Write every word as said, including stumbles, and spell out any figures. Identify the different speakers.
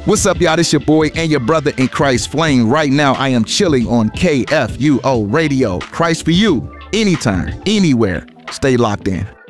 Speaker 1: What's up, y'all? This your boy and your brother in Christ, Flame. Right now, I am chilling on K F U O Radio. Christ for you, anytime, anywhere. Stay locked in.